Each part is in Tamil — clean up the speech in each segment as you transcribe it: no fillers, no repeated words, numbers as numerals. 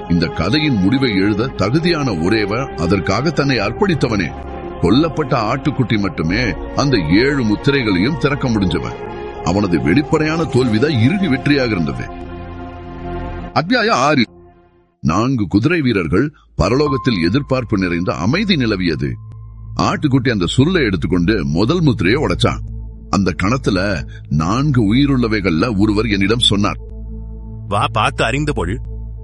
இந்த கதையின் முடிவை எழுத தகுதியான ஒரேவர் அதற்காக தன்னை அர்ப்பணித்தவனே. கொல்லப்பட்ட ஆட்டுக்குட்டி மட்டுமே அந்த 7 முத்திரைகளையும் திறக்க முடிஞ்சவன். அவனது வெளிப்படையான தோல்விதான் இறுதி வெற்றியாக இருந்தது. அத்தியாயம் 6. 4 குதிரை வீரர்கள். பரலோகத்தில் எதிர்பார்ப்பு நிறைந்த அமைதி நிலவியது. ஆட்டுக்குட்டி அந்த சுருளை எடுத்துக்கொண்டு முதல் முத்திரையை உடைச்சான். அந்த கணத்துல 4 உயிருள்ளவைகள்ல ஒருவர் என்னிடம் சொன்னார், வா பார்த்து அறிந்து கொள்.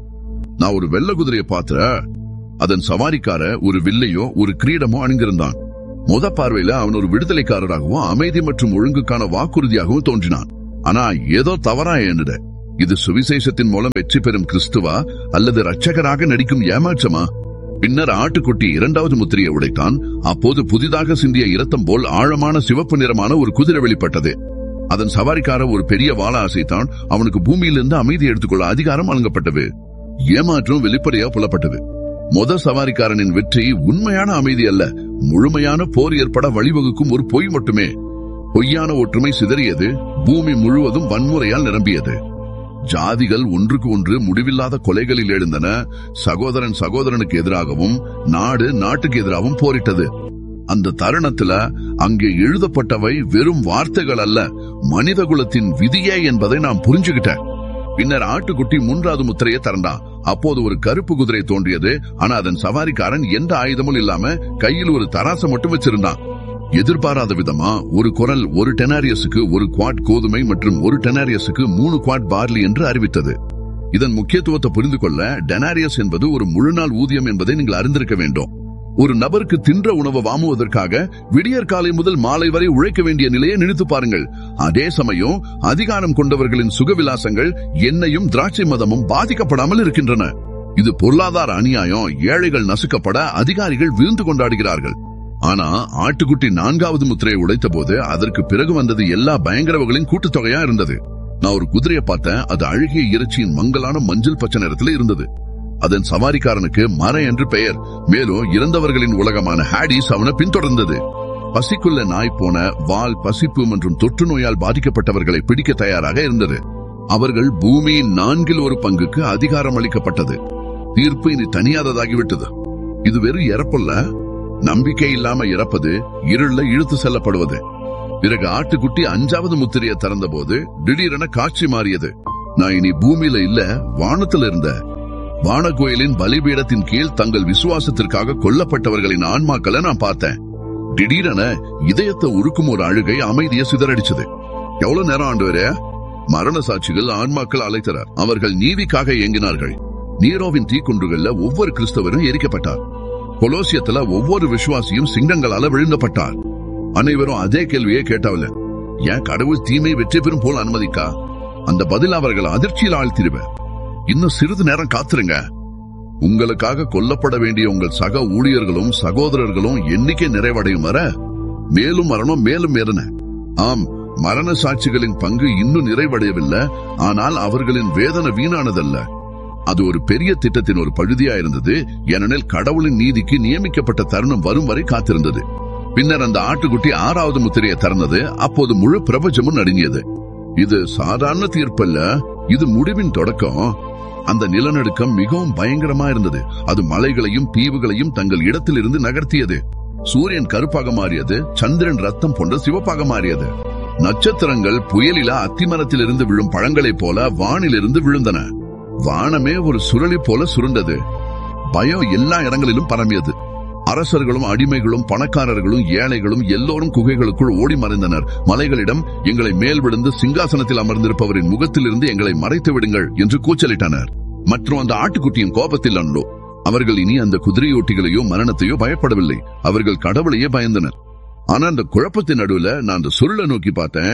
நான் ஒரு வெள்ள குதிரையை பார்த்த. அதன் சவாரிக்கார ஒரு வில்லையோ ஒரு கிரீடமோ அணிந்திருந்தான். முத பார்வையில அவன் ஒரு விடுதலைக்காரராகவும் அமைதி மற்றும் ஒழுங்குக்கான வாக்குறுதியாகவும் தோன்றினான். ஆனா ஏதோ தவறா எண்ணுட. இது சுவிசேஷத்தின் மூலம் வெற்றி பெறும் கிறிஸ்துவா அல்லது இரட்சகராக நடிக்கும் ஏமாற்றமா? பின்னர் ஆட்டுக்குட்டி 2வது முத்திரையை உடைத்தான். அப்போது புதிதாக சிந்திய இரத்தம் போல் ஆழமான சிவப்பு நிறமான ஒரு குதிரை வெளிப்பட்டது. அதன் சவாரிக்கார ஒரு பெரிய வாளை அசைத்தான். அவனுக்கு பூமியிலிருந்து அமைதி எடுத்துக்கொள்ள அதிகாரம் வழங்கப்பட்டது. ஏமாற்றம் வெளிப்படையா புலப்பட்டது. சவாரிக்காரனின் வெற்றி உண்மையான அமைதி அல்ல, முழுமையான போர் ஏற்பட வழிவகுக்கும் ஒரு பொய் மட்டுமே. பொய்யான ஒற்றுமை சிதறியது. பூமி முழுவதும் வன்முறையால் நிரம்பியது. ஜாதிகள் ஒன்றுக்கு ஒன்று முடிவில்லாத கொலைகளில் எழுந்தன. சகோதரன் சகோதரனுக்கு எதிராகவும் நாடு நாட்டுக்கு எதிராகவும் போரிட்டது. அந்த தருணத்துல அங்கே எழுதப்பட்டவை வெறும் வார்த்தைகள் அல்ல, மனித குலத்தின் விதியே என்பதை நான் புரிஞ்சுகிட்டேன். பின்னர் ஆட்டுக்குட்டி 3வது முத்திரையை திறந்தான். அப்போது ஒரு கருப்பு குதிரை தோன்றியது. ஆனா அதன் சவாரிக்காரன் எந்த ஆயுதமும் இல்லாம கையில் ஒரு தராசை மட்டும் வச்சிருந்தான். எதிர்பாராத விதமா ஒரு குரல் 1 டெனாரியஸுக்கு 1 குவாட் கோதுமை மற்றும் 1 டெனாரியஸுக்கு 3 குவாட் பார்லி என்று அறிவித்தது. இதன் முக்கியத்துவத்தை புரிந்து கொள்ள டெனாரியஸ் என்பது ஒரு முழுநாள் ஊதியம் என்பதை நீங்கள் அறிந்திருக்க வேண்டும். ஒரு நபருக்கு தின்ற உணவை வாங்குவதற்காக விடியற் காலை முதல் மாலை வரை உழைக்க வேண்டிய நிலையை நினைத்து பாருங்கள். அதே சமயம் அதிகாரம் கொண்டவர்களின் சுகவிலாசங்கள் எண்ணெயும் திராட்சை மதமும் பாதிக்கப்படாமல் இருக்கின்றன. இது பொருளாதார அநியாயம். ஏழைகள் நசுக்கப்பட அதிகாரிகள் விருந்து கொண்டாடுகிறார்கள். ஆனா ஆட்டுக்குட்டி 4வது முத்திரையை உடைத்த போது அதற்கு பிறகு வந்தது எல்லா பயங்கரவர்களின் கூட்டுத்தொகையா இருந்தது. நான் ஒரு குதிரையை பார்த்தேன். அது அழகிய இறைச்சியின் மங்கலான மஞ்சள் பச்சை நிறத்தில் இருந்தது. அதன் சவாரிக்காரனுக்கு மரம் என்று பெயர். மேலும் இறந்தவர்களின் உலகமான ஹாடிஸ் அவனை பின்தொடர்ந்தது. பசிக்குள்ள நாய் போன வால், பசிப்பு மற்றும் தொற்று நோயால் பாதிக்கப்பட்டவர்களை பிடிக்க தயாராக இருந்தது. அவர்கள் பூமியின் 4ல் 1 பங்குக்கு அதிகாரம் அளிக்கப்பட்டது. தீர்ப்பு இனி தனியாததாகிவிட்டது. இது வெறும் இறப்பல்ல, நம்பிக்கை இல்லாம இறப்பது, இருள இழுத்து செல்லப்படுவது. பிறகு ஆட்டுக்குட்டி 5வது முத்திரையை திறந்த போது திடீரென காட்சி மாறியது. நான் இனி பூமியில இல்ல, வானத்துல இருந்த. வானகோயிலின் பலிபீடத்தின் கீழ் தங்கள் விசுவாசத்திற்காக கொல்லப்பட்டவர்களின் ஆன்மாக்களை நான் பார்த்தேன். திடீரென இதயத்தை உருக்கும் ஒரு அழுகை அமைதியை சிதறடிச்சது. எவ்வளவு நேரம் ஆண்டவரே? மரண சாட்சிகள் ஆன்மாக்கள் அழைத்தனர். அவர்கள் நீதிக்காக இயங்கினார்கள். நீரோவின் தீக்குண்டுகள்ல ஒவ்வொரு கிறிஸ்தவரும் எரிக்கப்பட்டார். கொலோசியத்துல ஒவ்வொரு விசுவாசியும் சிங்கங்களால விழுந்தப்பட்டார். அனைவரும் அதே கேள்வியை கேட்டாவில்ல, ஏன் கடவுள் தீமை வெற்றி பெறும் போல் அனுமதிக்கா? அந்த பதில் அவர்கள் அதிர்ச்சியில் ஆழ்த்திருவ. இன்னும் சிறிது நேரம் காத்திருங்க. உங்களுக்காக கொல்லப்பட வேண்டிய உங்கள் சக ஊழியர்களும் சகோதரர்களும் எண்ணிக்கை நிறைவடையும் வர மேலும் மரணம் மேலும் ஏறன. ஆம், மரண சாட்சிகளின் பங்கு இன்னும் நிறைவடையவில்லை. ஆனால் அவர்களின் வேதனை வீணானதல்ல. அது ஒரு பெரிய திட்டத்தின் ஒரு பகுதியா இருந்தது. ஏனெனில் கடவுளின் நீதிக்கு நியமிக்கப்பட்ட தருணம் வரும் வரை காத்திருந்தது. பின்னர் அந்த ஆட்டுக்குட்டி 6வது முத்திரையை திறந்தது. அப்போது முழு பிரபஞ்சமும் நடுங்கியது. இது சாதாரண தீர்ப்பல்ல, இது முடிவின் தொடக்கம். அந்த நிலநடுக்கம் மிகவும் பயங்கரமா இருந்தது. அது மலைகளையும் தீவுகளையும் தங்கள் இடத்தில் இருந்து நகர்த்தியது. சூரியன் கருப்பாக மாறியது. சந்திரன் ரத்தம் போன்ற சிவப்பாக மாறியது. நட்சத்திரங்கள் புயலில அத்திமரத்தில் இருந்து விழும் பழங்களைப் போல வானிலிருந்து விழுந்தன. வானமே ஒரு சுருளி போல சுருண்டது. பயம் எல்லா இடங்களிலும் பரம்பியது. அரசர்களும் அடிமைகளும் பணக்காரர்களும் ஏழைகளும் எல்லோரும் குகைகளுக்குள் ஓடி மறைந்தனர். மலைகளிடம், எங்களை மேல் விழுந்து சிங்காசனத்தில் அமர்ந்திருப்பவரின் முகத்திலிருந்து எங்களை மறைத்து விடுங்கள் என்று கூச்சலிட்டனர். மற்றும் அந்த ஆட்டுக்குட்டியின் கோபத்தில் அன்றோ அவர்கள் இனி அந்த குதிரையோட்டிகளையோ மரணத்தையோ பயப்படவில்லை. அவர்கள் கடவுளையே பயந்தனர். ஆனா அந்த குழப்பத்தின் நடுவுல நான் அந்த சுருளை நோக்கி பார்த்தேன்.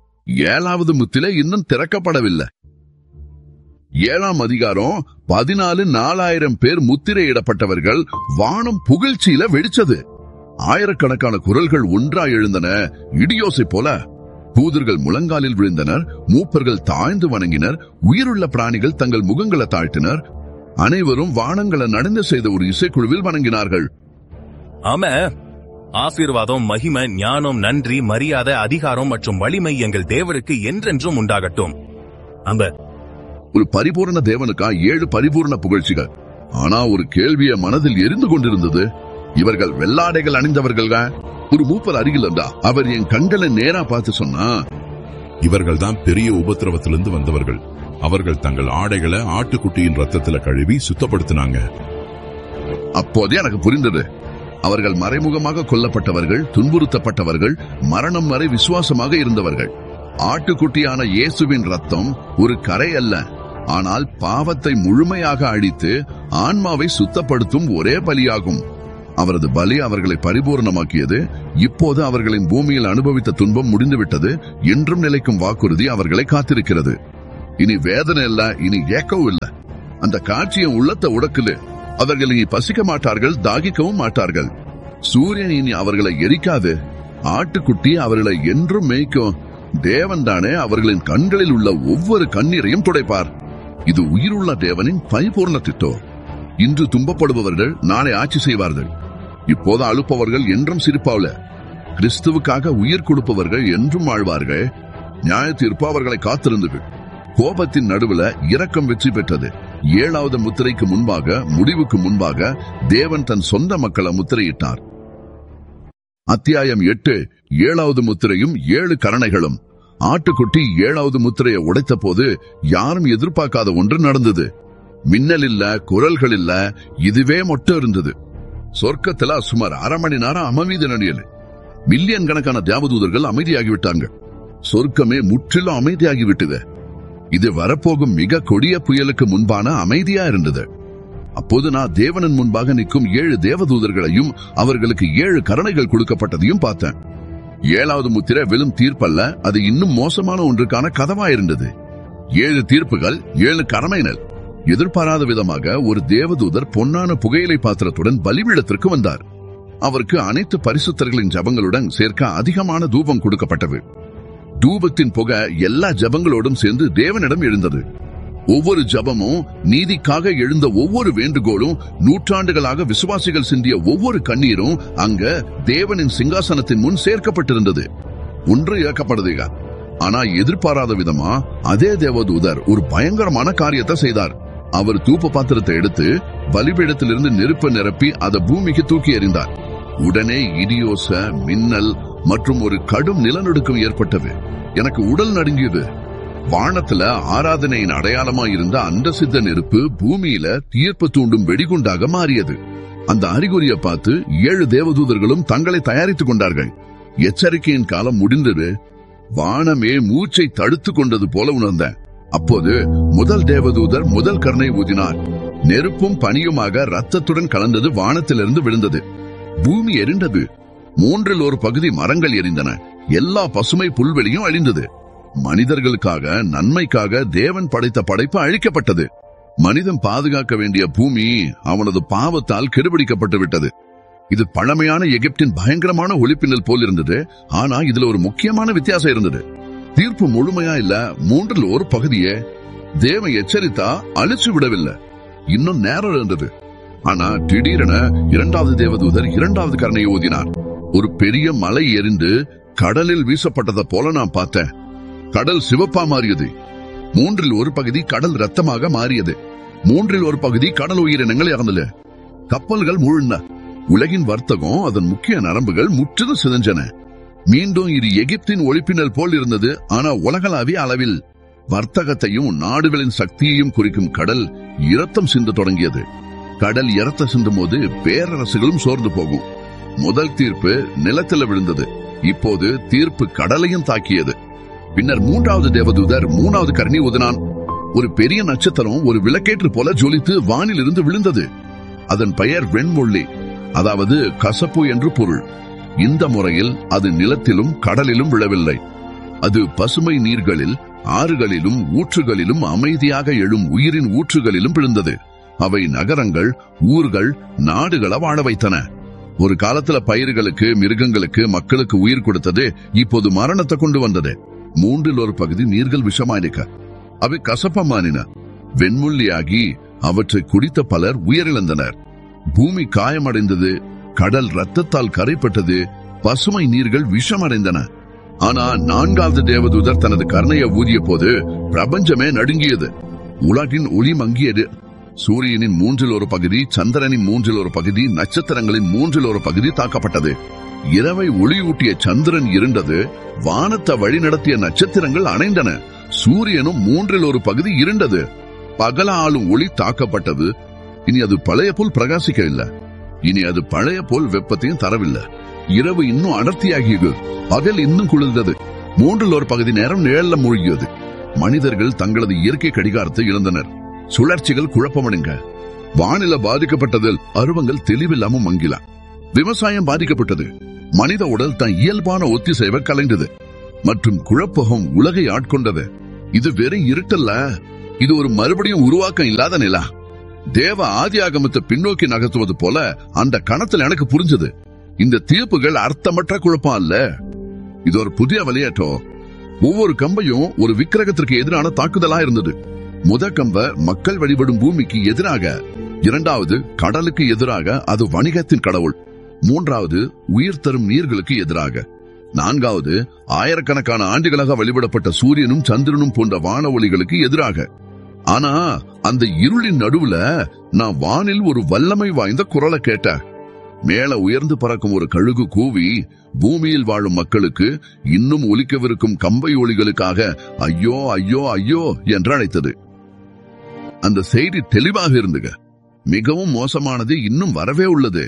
7வது முத்திரை இன்னும் திறக்கப்படவில்லை. 7ஆம் அதிகாரம் 14,000 பேர் முத்திரையிடப்பட்டவர்கள். வானம் புகழ்ச்சியில வெடிச்சது. ஆயிரக்கணக்கான குரல்கள் ஒன்றாய் எழுந்தன, இடியோசை போல. தூதர்கள் முழங்காலில் விழுந்தனர். மூப்பர்கள் தாழ்ந்து வணங்கினர். உயிருள்ள பிராணிகள் தங்கள் முகங்களை தாழ்த்தினர். அனைவரும் வானங்களை நடந்து செய்த ஒரு இசைக்குழுவில் வணங்கினார்கள். ஆமா, ஆசீர்வாதம், மகிமை, ஞானம், நன்றி, மரியாதை, அதிகாரம் மற்றும் வலிமை எங்கள் தேவருக்கு என்றென்றும் உண்டாகட்டும். ஒரு பரிபூர்ண தேவனுக்கா 7 பரிபூர்ண புகழ்ச்சிகள். ஆனா ஒரு கேள்விய மனதில் எரிந்து கொண்டிருந்தது. இவர்கள் வெள்ளாடைகள் அணிந்தவர்கள். ஒரு மூப்பர் அருகில் இருந்தா அவர் என் கண்களை நேரா பார்த்து சொன்னா, இவர்கள்தான் பெரிய உபத்திரவத்திலிருந்து வந்தவர்கள். அவர்கள் தங்கள் ஆடைகளை ஆட்டுக்குட்டியின் ரத்தத்துல கழுவி சுத்தப்படுத்தினாங்க. அப்போதே எனக்கு புரிந்தது. அவர்கள் மறைமுகமாக கொல்லப்பட்டவர்கள், துன்புறுத்தப்பட்டவர்கள், மரணம் வரை விசுவாசமாக இருந்தவர்கள். ஆட்டுக்குட்டியான இயேசுவின் ரத்தம் ஒரு கரை அல்ல, ஆனால் பாவத்தை முழுமையாக அழித்து ஆன்மாவை சுத்தப்படுத்தும் ஒரே பலியாகும். அவரது பலி அவர்களை பரிபூர்ணமாக்கியது. இப்போது அவர்களின் பூமியில் அனுபவித்த துன்பம் முடிந்துவிட்டது. என்றும் நிலைக்கும் வாக்குறுதி அவர்களை காத்திருக்கிறது. இனி வேதனை இல்ல, இனி ஏக்கவும் இல்ல. அந்த காட்சியை உள்ளத்தை உடக்குது. அவர்கள் இனி பசிக்க மாட்டார்கள், தாகிக்கவும் மாட்டார்கள். சூரியன் இனி அவர்களை எரிக்காது. ஆட்டுக்குட்டி அவர்களை என்றும் மேய்க்கும். தேவன் தானே அவர்களின் கண்களில் உள்ள ஒவ்வொரு கண்ணீரையும் துடைப்பார். இது உயிருள்ள தேவனின் பரிபூர்ண திட்டம். இன்று துன்பப்படுபவர்கள் நாளை ஆட்சி செய்வார்கள். இப்போது அழுப்பவர்கள் என்றும் சிரிப்பாவல. கிறிஸ்துவுக்காக உயிர் கொடுப்பவர்கள் என்றும் வாழ்வார்கள். நியாய தீர்ப்பு அவர்களை காத்திருந்தது. கோபத்தின் நடுவுல இரக்கம் வெற்றி பெற்றது. 7வது முத்திரைக்கு முன்பாக, முடிவுக்கு முன்பாக தேவன் தன் சொந்த மக்களை முத்திரையிட்டார். அத்தியாயம் 8. 7வது முத்திரையும் 7 கரணைகளும். ஆட்டுக்குட்டி 7வது முத்திரையை உடைத்த போது யாரும் எதிர்பார்க்காத ஒன்று நடந்தது. மின்னல் இல்ல, குரல்கள் இல்ல, இதுவே மட்டும் இருந்தது. சொர்க்கத்துல சுமார் அரை மணி நேரம் அமைதி நடியல். மில்லியன் கணக்கான தேவதூதர்கள் அமைதியாகிவிட்டாங்க. சொர்க்கமே முற்றிலும் அமைதியாகிவிட்டது. இது வரப்போகும் மிக கொடிய புயலுக்கு முன்பான அமைதியா இருந்தது. அப்போது நான் தேவனின் முன்பாக நிற்கும் 7 தேவதூதர்களையும் அவர்களுக்கு 7 கரணைகள் கொடுக்கப்பட்டதையும் பார்த்தேன். 7வது முத்திரை வெறும் தீர்ப்பல்ல, அது இன்னும் மோசமான ஒன்றுக்கான கதவாயிருந்தது. 7 தீர்ப்புகள், 7 கரணைகள். எதிர்பாராத விதமாக ஒரு தேவதூதர் பொன்னான புகையிலை பாத்திரத்துடன் பலிபீடத்திற்கு வந்தார். அவருக்கு அனைத்து பரிசுத்தர்களின் ஜபங்களுடன் சேர்க்க அதிகமான தூபம் கொடுக்கப்பட்டது. தூபத்தின் புகை எல்லா ஜபங்களோடும் சேர்ந்து தேவனிடம் எழுந்தது. ஒவ்வொரு ஜபமும், நீதிக்காக எழுந்த ஒவ்வொரு வேண்டுகோளும், நூற்றாண்டுகளாக விசுவாசிகள் சிந்திய ஒவ்வொரு கண்ணீரும் அங்க தேவனின் சிங்காசனத்தின் முன் சேர்க்கப்பட்டிருந்தது. ஒன்று இழக்கப்படுதுங்க. ஆனா எதிர்பாராத விதமா அதே தேவதூதர் ஒரு பயங்கரமான காரியத்தை செய்தார். அவர் தூப பாத்திரத்தை எடுத்து பலிபீடத்திலிருந்து நெருப்பை நிரப்பி அதை பூமிக்கு தூக்கி எறிந்தார். உடனே இடியோச, மின்னல் மற்றும் ஒரு கடும் நிலநடுக்கம் ஏற்பட்டது. எனக்கு உடல் நடுங்கியது. வானத்துல ஆராதனையின் அடையாளமா இருந்த அந்த சித்த நெருப்பு பூமியில தீர்ப்பு தூண்டும் வெடிகுண்டாக மாறியது. அந்த அறிகுறியை பார்த்து 7 தேவதூதர்களும் தங்களை தயாரித்துக் கொண்டார்கள். எச்சரிக்கையின் காலம் முடிந்தது. வானமே மூச்சை தடுத்து கொண்டது போல உணர்ந்தேன். அப்போது முதல் தேவதூதர் முதல் கர்ணை ஊதினார். நெருப்பும் பனியுமாக ரத்தத்துடன் கலந்தது வானத்திலிருந்து விழுந்தது. பூமி எரிந்தது. 3ல் ஒரு பகுதி மரங்கள் எரிந்தன. எல்லா பசுமை புல்வெளியும் அழிந்தது. மனிதர்களுக்காக, நன்மைக்காக தேவன் படைத்த படைப்பு அழிக்கப்பட்டது. மனிதன் பாதுகாக்க வேண்டிய பூமி அவனது பாவத்தால் கெடுபிடிக்கப்பட்டு விட்டது. இது பழமையான எகிப்தின் பயங்கரமான ஒளிப்பின்னல் போல் இருந்தது. ஆனா இதுல ஒரு முக்கியமான வித்தியாசம் இருந்தது. தீர்ப்பு முழுமையா இல்ல, 3ல் ஒரு பகுதியே தேவன் எச்சரித்தா அழிச்சு விடவில்லை. இன்னும் நேரம் இருந்தது. ஆனா திடீரென 2வது தேவதூதர் 2வது கரணையை ஊதினார். ஒரு பெரிய மலை எரிந்து கடலில் வீசப்பட்டதை போல நான் பார்த்தேன். கடல் சிவப்பா மாறியது. 3ல் ஒரு பகுதி கடல் ரத்தமாக மாறியது. 3ல் ஒரு பகுதி கடல் உயிரினங்கள் இறந்தது. கப்பல்கள் மூழ்கின. உலகின் வர்த்தகம், அதன் முக்கிய நரம்புகள் முற்றிலும் சிதைஞ்சன. மீண்டும் இது எகிப்தின் ஒளிப்பின்னல் போல் இருந்தது. ஆனா உலகளாவிய அளவில் வர்த்தகத்தையும் நாடுகளின் சக்தியையும் குறிக்கும் கடல் இரத்தம் சிந்த தொடங்கியது. கடல் இரத்தம் சிந்தும் போது பேரரசுகளும் சோர்ந்து போகும். முதல் தீர்ப்பு நிலத்தில் விழுந்தது. இப்போது தீர்ப்பு கடலையும் தாக்கியது. பின்னர் 3வது தேவதூதர் 3வது கரணி ஊதினான். ஒரு பெரிய நட்சத்திரம் ஒரு விளக்கேற்று போல ஜொலித்து வானில் இருந்து விழுந்தது. அதன் பெயர் வெண்முள்ளி, அதாவது கசப்பு என்று பொருள். இந்த முறையில் அது நிலத்திலும் கடலிலும் விழவில்லை. அது பசுமை நீர்களில், ஆறுகளிலும் ஊற்றுகளிலும் அமைதியாக எழும் உயிரின் ஊற்றுகளிலும் விழுந்தது. அவை நகரங்கள், ஊர்கள், நாடுகளை வாழ வைத்தன. ஒரு காலத்துல பயிர்களுக்கு, மிருகங்களுக்கு, மக்களுக்கு உயிர் கொடுத்தது இப்போது மரணத்தை கொண்டு வந்தது. 3ல் ஒரு பகுதி நீர்கள் விஷமாயிக்க அவை கசப்பமானின. வெண்முள்ளியாகி அவற்றை குடித்த பலர் உயிரிழந்தனர். பூமி காயமடைந்தது. கடல் ரத்தத்தால் கரைப்பட்டது. பசுமை நீர்கள் விஷமடைந்தன. ஆனா 4வது தேவதூதர் தனது கர்ணையை ஊதிய போது பிரபஞ்சமே நடுங்கியது. உலகின் ஒளி மங்கியது. சூரியனின் 1/3 பகுதி, சந்திரனின் 1/3 பகுதி, நட்சத்திரங்களின் 1/3 பகுதி தாக்கப்பட்டது. இரவை ஒளியூட்டிய சந்திரன் இருண்டது. வானத்தை வழிநடத்திய நட்சத்திரங்கள் அணைந்தன. சூரியனும் 1/3 பகுதி இருண்டது. பகல ஆளும் ஒளி தாக்கப்பட்டது. இனி அது பழைய போல் பிரகாசிக்கவில்லை. இனி அது பழைய போல் வெப்பத்தையும் தரவில்லை. இரவு இன்னும் அடர்த்தியாகியது. பகல் இன்னும் குளிர்ந்தது. 1/3 பகுதி நேரம் நிழல்ல மூழ்கியது. மனிதர்கள் தங்களது இயற்கை கடிகாரத்தை இழந்தனர். சுழற்சிகள் குழப்பமடைங்க. வானிலை பாதிக்கப்பட்டதில் அருவங்கள் தெளிவில்லாம மங்கில. விவசாயம் பாதிக்கப்பட்டது. மனித உடல் தன் இயல்பான ஒத்திசைவை கலைந்தது. மற்றும் குழப்பகம் உலகை ஆட்கொண்டது. இது வெறும் இருட்டல்ல, இது ஒரு மறுபடியும் உருவாக்கம் இல்லாத நிலா. தேவ ஆதி ஆகமத்தை பின்னோக்கி நகர்த்துவது போல அந்த கணத்தில் எனக்கு புரிஞ்சது. இந்த தீர்ப்புகள் அர்த்தமற்ற குழப்பம் அல்ல, இது ஒரு புதிய விளையாட்டோ. ஒவ்வொரு கம்பையும் ஒரு விக்கிரகத்திற்கு எதிரான தாக்குதலா இருந்தது. கம்ப மக்கள் வழிபடும் பூமிக்கு எதிராக, 2வது கடலுக்கு எதிராக, அது வணிகத்தின் கடவுள். 3வது உயிர் தரும் நீர்களுக்கு எதிராக. 4வது ஆயிரக்கணக்கான ஆண்டுகளாக வழிபடப்பட்ட சூரியனும் சந்திரனும் போன்ற வான ஒளிகளுக்கு எதிராக. ஆனா அந்த இருளின் நடுவுல நான் வானில் ஒரு வல்லமை வாய்ந்த குரலை கேட்டேன். மேல உயர்ந்து பறக்கும் ஒரு கழுகு கூவி பூமியில் வாழும் மக்களுக்கு இன்னும் ஒலிக்கவிருக்கும் கம்பை ஒளிகளுக்காக ஐயோ ஐயோ ஐயோ என்று அழைத்தது. அந்த செய்தி தெளிவாக இருந்துங்க. மிகவும் மோசமானது இன்னும் வரவே உள்ளது.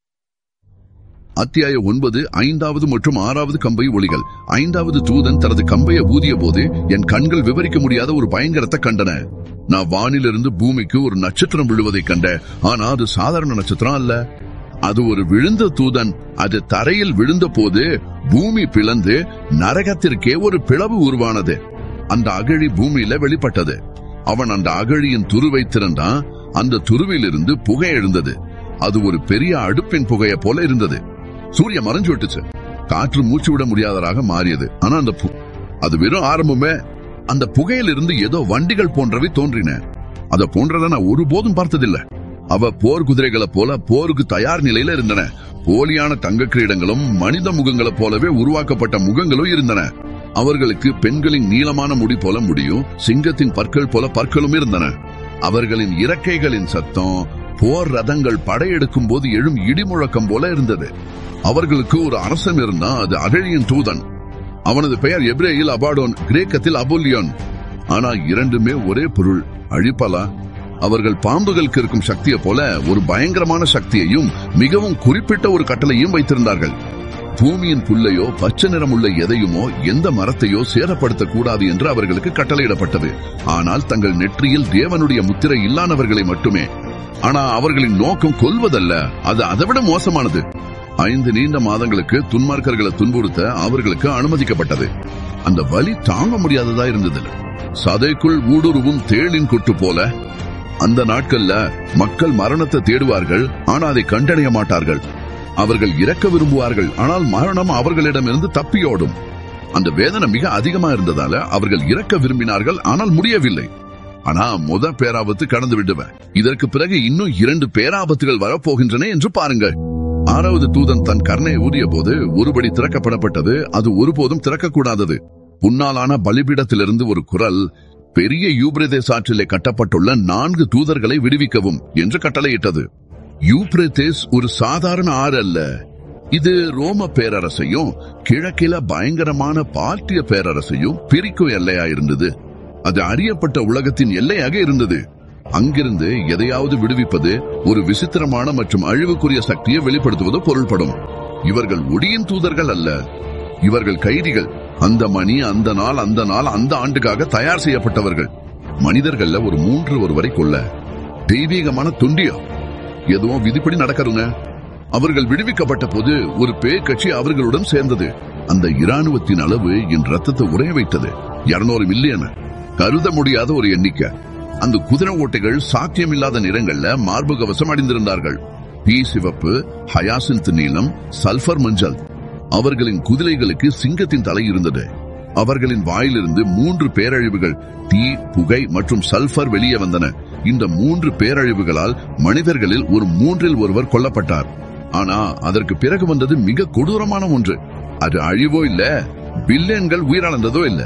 அத்தியாயம் 9 5வது மற்றும் 6வது கம்பை ஒளிகள். 5வது தூதன் தனது கம்பையை ஊதிய போது என் கண்கள் விவரிக்க முடியாத ஒரு பயங்கரத்தை கண்டன. நான் வானிலிருந்து பூமிக்கு ஒரு நட்சத்திரம் விழுவதை கண்ட. ஆனா அது சாதாரண நட்சத்திரம் அல்ல, அது ஒரு விழுந்த தூதன். அது தரையில் விழுந்த போது பூமி பிளந்து நரகத்திற்கே ஒரு பிளவு உருவானது. அந்த அகழி பூமியில வெளிப்பட்டது. அவன் அந்த அகழியின் துருவை திறந்தான். அந்த துருவிலிருந்து புகை எழுந்தது. அது ஒரு பெரிய அடுப்பின் புகையை போல இருந்தது. சூரிய மறைஞ்சு விட்டுச்சு. காற்று மூச்சு விட முடியாததாக மாறியது. ஆனா அது வெறும் ஆரம்பமே. அந்த புகையிலிருந்து ஏதோ வண்டிகள் போன்றவை தோன்றின. அத போன்றதை நான் ஒருபோதும் பார்த்ததில்லை. அவ போர் குதிரைகளை போல போருக்கு தயார் நிலையில இருந்தன. போலியான தங்க கிரீடங்களும் மனித முகங்களை போலவே உருவாக்கப்பட்ட முகங்களும் இருந்தன. அவர்களுக்கு பெண்களின் நீளமான முடி போல முடியும், சிங்கத்தின் பற்கள் போல பற்களும் இருந்தன. அவர்களின் இறக்கைகளின் சத்தம் போர் ரதங்கள் படையெடுக்கும் போது எழும் இடிமுழக்கம் போல இருந்தது. அவர்களுக்கு ஒரு அரசன் இருந்தான். அது அகழியின் தூதன். அவனது பெயர் எபிரேயில் அபாடோன், கிரேக்கத்தில் அபோலியோன். ஆனா இரண்டுமே ஒரே பொருள், அழிப்பலா. அவர்கள் பாம்புகளுக்கு இருக்கும் சக்தியை போல ஒரு பயங்கரமான சக்தியையும் மிகவும் குறிப்பிட்ட ஒரு கட்டளையும் வைத்திருந்தார்கள். பூமியின் புல்லையோ பச்சை நிறமுள்ள எதையுமோ எந்த மரத்தையோ சேதப்படுத்தக் கூடாது என்று அவர்களுக்கு கட்டளையிடப்பட்டது. ஆனால் தங்கள் நெற்றியில் தேவனுடைய முத்திரை இல்லாதவர்களை மட்டுமே. ஆனா அவர்களின் நோக்கம் கொல்வதல்ல, அது அதைவிட மோசமானது. 5 நீண்ட மாதங்களுக்கு துன்மார்க்கர்களை துன்புறுத்த அவர்களுக்கு அனுமதிக்கப்பட்டது. அந்த வலி தாங்க முடியாததா இருந்தது. சதைக்குள் ஊடுருவும் தேளின் கொட்டு போல. அந்த நாட்கள்ல மக்கள் மரணத்தை தேடுவார்கள், ஆனா அதை கண்டடைய மாட்டார்கள். அவர்கள் இறக்க விரும்புவார்கள், ஆனால் மரணம் அவர்களிடமிருந்து தப்பியோடும். அந்த வேதனை மிக அதிகமா இருந்ததால அவர்கள் இறக்க விரும்பினார்கள், ஆனால் முடியவில்லை. ஆனா பேராபத்து கடந்து விடுவேன். இதற்கு பிறகு இன்னும் 2 பேராபத்துகள் வரப்போகின்றன என்று பாருங்கள். 6வது தூதன் தன் கர்ணையை ஊதிய போது ஒருபடி திறக்கப்படப்பட்டது. அது ஒருபோதும் திறக்கக்கூடாதது. புன்னாலான பலிபீடத்திலிருந்து ஒரு குரல், பெரிய யூப்ரேதேஸ் ஆற்றிலே கட்டப்பட்டுள்ள 4 தூதர்களை விடுவிக்கவும் என்று கட்டளையிட்டது. யூப்ரேதேஸ் ஒரு சாதாரண ஆறு அல்ல. இது ரோம பேரரசையும் கிழக்கில பயங்கரமான பார்ட்டிய பேரரசையும் பிரிக்கும் எல்லையா இருந்தது. அது அறியப்பட்ட உலகத்தின் எல்லையாக இருந்தது. அங்கிருந்து எதையாவது விடுவிப்பது ஒரு விசித்திரமான மற்றும் அழிவுக்குரிய சக்தியை வெளிப்படுத்துவது பொருள்படும். இவர்கள் ஒளியின் தூதர்கள் அல்ல, இவர்கள் கைதிகள். அந்த மணி, அந்த நாள், அந்த நாள், அந்த ஆண்டுக்காக தயார் செய்யப்பட்டவர்கள். மனிதர்கள்ல ஒரு 3 ஒருவரை கொல்ல. தெய்வீகமான துண்டியா எதுவும் விதிப்படி நடக்கருங்க. அவர்கள் விடுவிக்கப்பட்ட போது ஒரு பேய் கட்சி அவர்களுடன் சேர்ந்தது. அந்த இராணுவத்தின் அளவு என் ரத்தத்தை உறைய வைத்தது. 200 மில்லியன், கருத முடியாத ஒரு எண்ணிக்கை. அந்த குதிரை ஓட்டைகள் சாத்தியமில்லாத நிறங்கள்ல மார்பு கவசம் அணிந்திருந்தார்கள். பீ சிவப்பு, ஹயாசின்த் நீலம், சல்பர் மஞ்சள். அவர்களின் குதிரைகளுக்கு சிங்கத்தின் தலை இருந்தது. அவர்களின் வாயிலிருந்து 3 பேரழிவுகள், தீ, புகை மற்றும் சல்பர் வெளியே வந்தன. இந்த 3 பேரழிவுகளால் மனிதர்களில் ஒரு 3 ஒருவர் கொல்லப்பட்டார். ஆனா அதற்கு பிறகு வந்தது மிக கொடூரமான ஒன்று. அது அழிவோ இல்ல, பில்லியன்கள் உயிரிழந்ததோ இல்ல.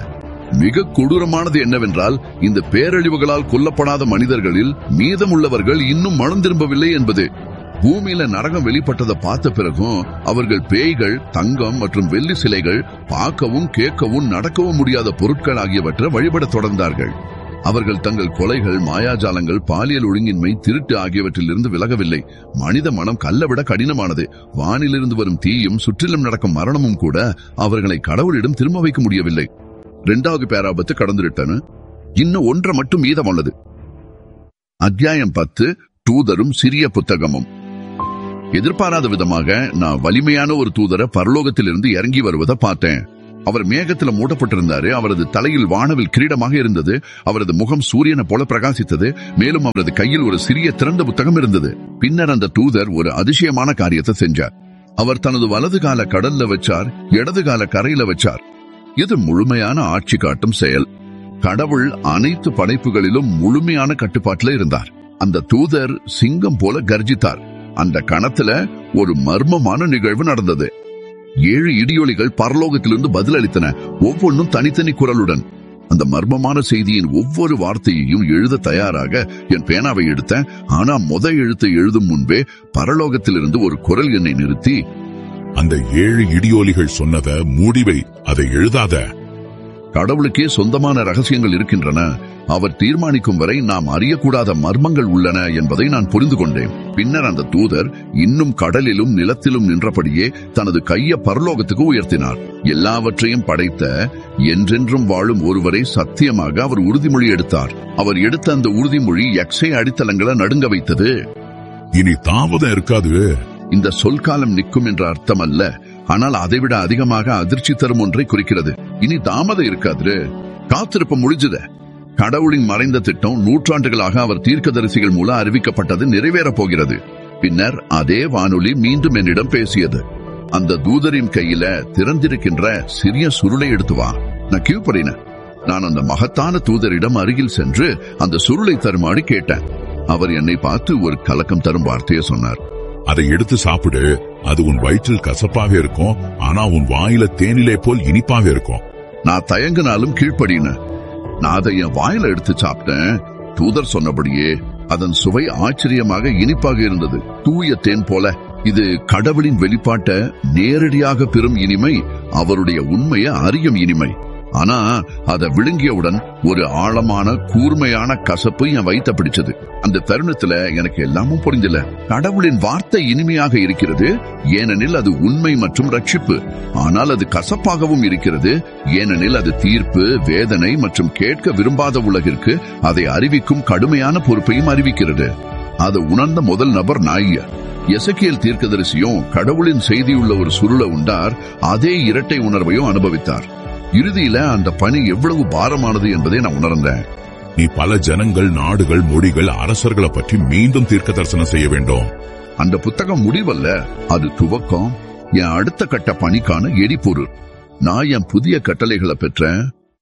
மிக கொடூரமானது என்னவென்றால், இந்த பேரழிவுகளால் கொல்லப்படாத மனிதர்களில் மீதமுள்ளவர்கள் இன்னும் மனம் திரும்பவில்லை என்பது. பூமியில நரகம் வெளிப்பட்டதை பார்த்த பிறகும் அவர்கள் பேய்கள், தங்கம் மற்றும் வெள்ளி சிலைகள், பார்க்கவும் கேட்கவும் நடக்கவும் முடியாத பொருட்கள் ஆகியவற்றை வழிபட தொடர்ந்தார்கள். அவர்கள் தங்கள் கொலைகள், மாயாஜாலங்கள், பாலியல் ஒழுங்கின்மை, திருட்டு ஆகியவற்றிலிருந்து விலகவில்லை. மனித மனம் கல்லை விட கடினமானது. வானிலிருந்து வரும் தீயும் சுற்றிலும் நடக்கும் மரணமும் கூட அவர்களை கடவுளிடம் திரும்ப வைக்க முடியவில்லை. 2வது பேராபத்து கடந்துவிட்டன. இன்னும் 1 மட்டும் மீதமுள்ளது. அத்தியாயம் 10, தூதரும் சிறிய புத்தகமும். எதிர்பாராத விதமாக நான் வலிமையான ஒரு தூதரை பரலோகத்திலிருந்து இறங்கி வருவதை பார்த்தேன். அவர் மேகத்துல மூடப்பட்டிருந்தாரு. அவரது தலையில் வானவில் கிரீடமாக இருந்தது. அவரது முகம் சூரியனை போல பிரகாசித்தது. மேலும் அவரது கையில் ஒரு சிறிய திறந்த புத்தகம் இருந்தது. பின்னர் அந்த தூதர் ஒரு அதிசயமான காரியத்தை செஞ்சார். அவர் தனது வலது கால கடல்ல வச்சார், இடது கால கரையில வச்சார். இது முழுமையான ஆட்சி காட்டும் செயல். கடவுள் அனைத்து படைப்புகளிலும் முழுமையான கட்டுப்பாட்டில் இருந்தார். அந்த தூதர் சிங்கம் போல கர்ஜித்தார். அந்த கணத்துல ஒரு மர்மமான நிகழ்வு நடந்தது. 7 இடியொலிகள் பரலோகத்திலிருந்து பதிலளித்தன, ஒவ்வொன்றும் தனித்தனி குரலுடன். அந்த மர்மமான செய்தியின் ஒவ்வொரு வார்த்தையையும் எழுத தயாராக என் பேனாவை எடுத்தேன். ஆனா எழுத்தை எழுதும் முன்பே பரலோகத்திலிருந்து ஒரு குரல் என்னை நிறுத்தி, அந்த 7 இடியோலிகள் சொன்னத மூடிவை, அதை எழுதாத. கடவுளுக்கே சொந்தமான ரகசியங்கள் இருக்கின்றன. அவர் தீர்மானிக்கும் வரை நாம் அறியக்கூடாத மர்மங்கள் உள்ளன என்பதை நான் புரிந்து கொண்டேன். பின்னர் அந்த தூதர் இன்னும் கடலிலும் நிலத்திலும் நின்றபடியே தனது கையை பரலோகத்துக்கு உயர்த்தினார். எல்லாவற்றையும் படைத்த என்றென்றும் வாழும் ஒருவரை சத்தியமாக அவர் உறுதிமொழி எடுத்தார். அவர் எடுத்த அந்த உறுதிமொழி எக்ஸை அடித்தளங்களை நடுங்க வைத்தது. இனி தாமதம் இருக்காது. இந்த சொல்காலம் நிற்கும் என்ற அர்த்தம் அல்ல, ஆனால் அதைவிட அதிகமாக அதிர்ச்சி தரும் ஒன்றை குறிக்கிறது. இனி தாமதம் இருக்காது, காத்திருப்ப முடிஞ்சது. கடவுளின் மறைந்த திட்டம் நூற்றாண்டுகளாக அவர் தீர்க்கதரிசிகள் மூலம் அறிவிக்கப்பட்டது நிறைவேறப் போகிறது. பின்னர் அதே வானொலி மீண்டும் என்னிடம் பேசியது. அந்த தூதரின் கையில திறந்திருக்கின்ற சிறிய சுருளை எடுத்து வா. நான் கீழ்ப்படினேன். நான் அந்த மகத்தான தூதரிடம் அருகில் சென்று அந்த சுருளை தருமாறு கேட்டேன். அவர் என்னை பார்த்து ஒரு கலக்கம் தரும் வார்த்தையை சொன்னார். அதை எடுத்து சாப்பிடு. அது உன் வயிற்றில் கசப்பாக இருக்கும், ஆனா உன் வாயில தேனிலே போல் இனிப்பாக இருக்கும். நான் தயங்கினாலும் கீழ்ப்படினேன். நான் அதை என் வாயில எடுத்து சாப்பிட்டேன். தூதர் சொன்னபடியே அதன் சுவை ஆச்சரியமாக இனிப்பாக இருந்தது, தூய தேன் போல. இது கடவுளின் வெளிப்பாட்டை நேரடியாக பெறும் இனிமை, அவருடைய உண்மையை அறியும் இனிமை. ஆனா அதை விழுங்கியவுடன் ஒரு ஆழமான கூர்மையான கசப்பு என் வயித்தை பிடிச்சது. அந்த தருணத்துல எனக்கு எல்லாமும் புரிஞ்சல. கடவுளின் வார்த்தை இனிமையாக இருக்கிறது, ஏனெனில் அது உண்மை மற்றும் ரட்சிப்பு. ஆனால் அது கசப்பாகவும் இருக்கிறது, ஏனெனில் அது தீர்ப்பு, வேதனை மற்றும் கேட்க விரும்பாத உலகிற்கு அதை அறிவிக்கும் கடுமையான பொறுப்பையும் அறிவிக்கிறது. அதை உணர்ந்த முதல் நபர் நாய்யா. எசேக்கியேல் தீர்க்கதரிசியும் கடவுளின் செய்தியுள்ள ஒரு சுருளை உண்டார். அதே இரட்டை உணர்வையும் அனுபவித்தார். இறுதியில அந்த பணி எவ்வளவு பாரமானது என்பதை நான் உணர்ந்தேன். நீ பல ஜனங்கள், நாடுகள், மொழிகள், அரசர்களை பற்றி மீண்டும் தீர்க்க தரிசனம் செய்ய வேண்டும். அந்த புத்தகம் முடிவல்ல, அது துவக்கம். என் அடுத்த கட்ட பணிக்கான எரிபொருள். நான் என் புதிய கட்டளைகளை பெற்றேன்.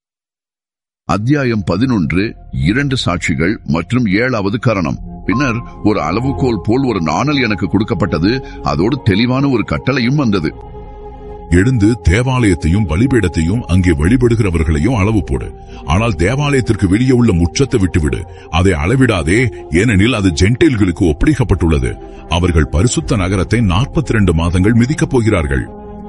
அத்தியாயம் 11, 2 சாட்சிகள் மற்றும் 7வது கரணம். பின்னர் ஒரு அளவுகோல் போல் ஒரு நாணல் எனக்கு கொடுக்கப்பட்டது. அதோடு தெளிவான ஒரு கட்டளையும் வந்தது. எழுந்து தேவாலயத்தையும் பலிபீடத்தையும் அங்கே வழிபடுகிறவர்களையும் அளவு போடு. ஆனால் தேவாலயத்திற்கு வெளியே உள்ள முற்றத்தை விட்டுவிடு. அதை அளவிடாதே, ஏனெனில் அது ஜென்டைல்களுக்கு ஒப்படைக்கப்பட்டுள்ளது. அவர்கள் பரிசுத்த நகரத்தை 42 மாதங்கள் மிதிக்கப் போகிறார்கள்.